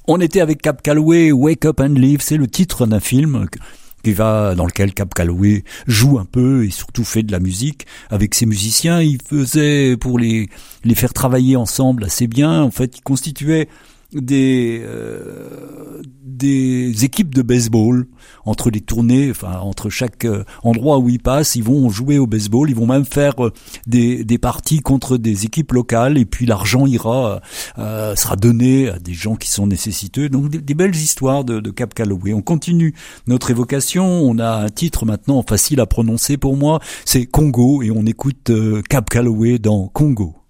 On était avec Cab Calloway, Wake Up and Live, c'est le titre d'un film dans lequel Cab Calloway joue un peu et surtout fait de la musique avec ses musiciens. Il faisait, pour les faire travailler ensemble assez bien, en fait, il constituait des équipes de baseball entre les tournées, enfin entre chaque endroit où ils passent, ils vont jouer au baseball, ils vont même faire des parties contre des équipes locales, et puis l'argent sera donné à des gens qui sont nécessiteux. Donc des belles histoires de Cab Calloway. On continue notre évocation, on a un titre maintenant facile à prononcer pour moi, c'est Congo, et on écoute Cab Calloway dans Congo.